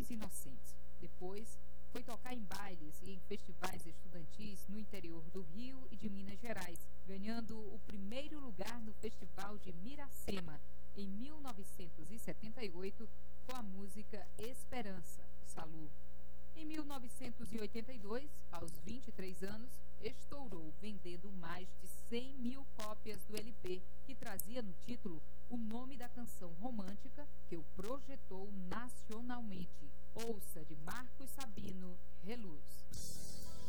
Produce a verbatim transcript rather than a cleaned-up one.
Amores Inocentes. Depois, foi tocar em bailes e em festivais estudantis no interior do Rio e de Minas Gerais, ganhando o primeiro lugar no Festival de Miracema, em mil novecentos e setenta e oito, com a música Esperança, Salu. Em mil novecentos e oitenta e dois, aos vinte e três anos, estourou vendendo mais de cem mil cópias do L P, que trazia no título o nome da canção romântica que o projetou nacionalmente. Ouça, de Marcos Sabino, Reluz.